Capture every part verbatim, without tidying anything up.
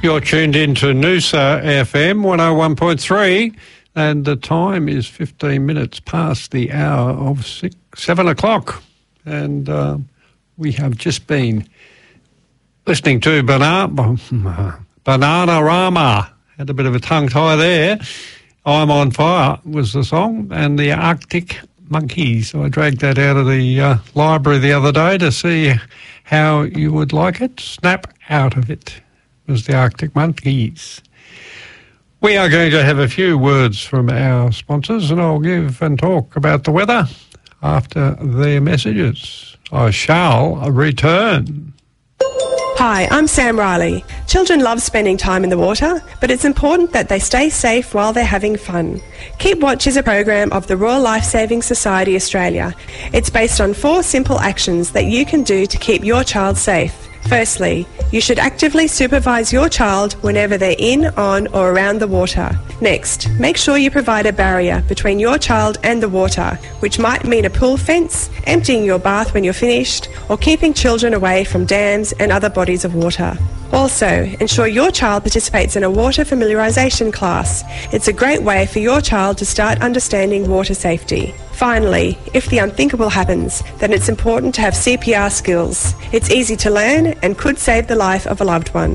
You're tuned in to Noosa F M one oh one point three, and the time is fifteen minutes past the hour of six, seven o'clock. And uh, we have just been listening to Banana, Bananarama. Had a bit of a tongue tie there. I'm on Fire was the song, and the Arctic Monkeys. I dragged that out of the uh, library the other day to see how you would like it. Snap Out of It was the Arctic Monkeys. We are going to have a few words from our sponsors, and I'll give and talk about the weather after their messages. I shall return. Hi, I'm Sam Riley. Children love spending time in the water, but it's important that they stay safe while they're having fun. Keep Watch is a program of the Royal Life Saving Society Australia. It's based on four simple actions that you can do to keep your child safe. Firstly, you should actively supervise your child whenever they're in, on or around the water. Next, make sure you provide a barrier between your child and the water, which might mean a pool fence, emptying your bath when you're finished, or keeping children away from dams and other bodies of water. Also, ensure your child participates in a water familiarisation class. It's a great way for your child to start understanding water safety. Finally, if the unthinkable happens, then it's important to have C P R skills. It's easy to learn and could save the life of a loved one.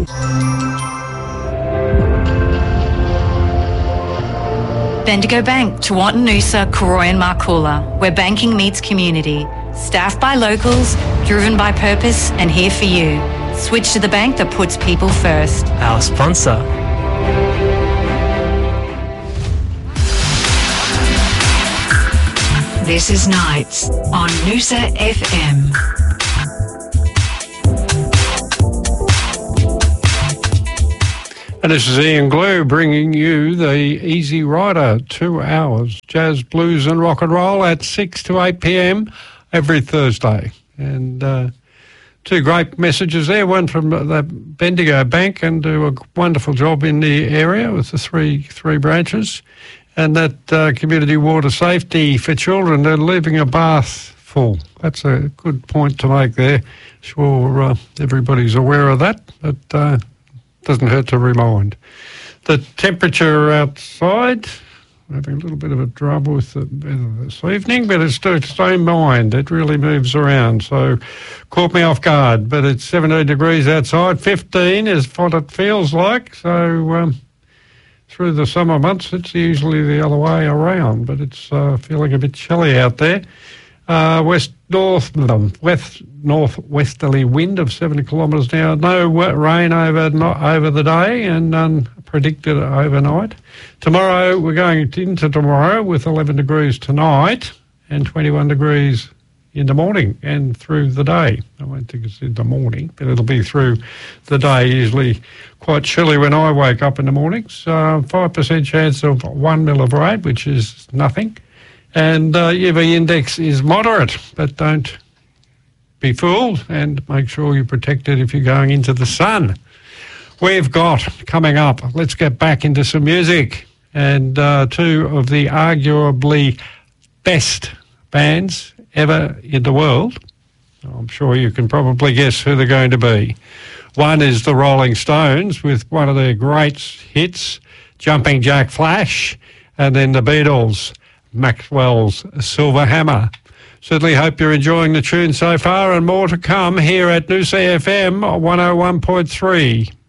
Bendigo Bank, Tewantin Noosa, Koroi and Markoola, where banking meets community. Staffed by locals, driven by purpose and here for you. Switch to the bank that puts people first. Our sponsor. This is Nights on Noosa F M. And this is Ian Glue bringing you the Easy Rider, two hours, jazz, blues and rock and roll at six to eight p.m. every Thursday. And uh, two great messages there, one from the Bendigo Bank, and do a wonderful job in the area with the three three branches. And that uh, community water safety for children, they're leaving a bath full. That's a good point to make there. Sure, uh, everybody's aware of that, but uh, doesn't hurt to remind. The temperature outside, having a little bit of a trouble with the weather this evening, but it's to stay in mind. It really moves around, so caught me off guard. But it's seventeen degrees outside, fifteen is what it feels like, so... Um, Through the summer months, it's usually the other way around, but it's uh, feeling a bit chilly out there. Uh, west north, west northwesterly wind of seventy kilometres an hour. No rain over not over the day, and none predicted overnight. Tomorrow, we're going into tomorrow with eleven degrees tonight and twenty-one degrees in the morning and through the day. I won't think it's in the morning, but it'll be through the day. Usually quite chilly when I wake up in the mornings. Uh, five percent chance of one mil of rain, which is nothing. And uh, U V index is moderate, but don't be fooled and make sure you're protected if you're going into the sun. We've got coming up, let's get back into some music. And uh, two of the arguably best bands ever in the world. I'm sure you can probably guess who they're going to be. One is the Rolling Stones with one of their great hits, Jumping Jack Flash, and then the Beatles, Maxwell's Silver Hammer. Certainly hope you're enjoying the tune so far, and more to come here at Noosa F M one oh one point three.